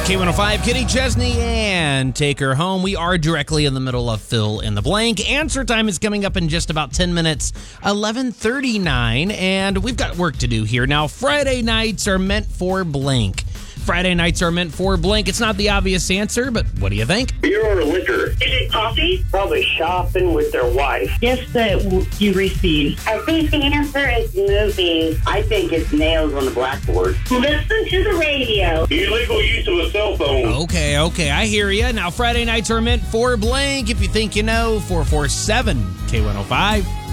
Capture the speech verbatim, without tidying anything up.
K one oh five, Kitty Chesney, and Take Her Home. We are directly in the middle of Fill in the Blank. Answer time is coming up in just about ten minutes, eleven thirty-nine, and we've got work to do here. Now, Friday nights are meant for blank. Friday nights are meant for blank. It's not the obvious answer, but what do you think? Beer or liquor? Is it coffee? Probably shopping with their wife. Gifts that you receive. I think the answer is movies. I think it's nails on the blackboard. Listen to the radio. Illegal use of a cell phone. Okay, okay, I hear you. Now, Friday nights are meant for blank. If you think you know, four four seven K one oh five.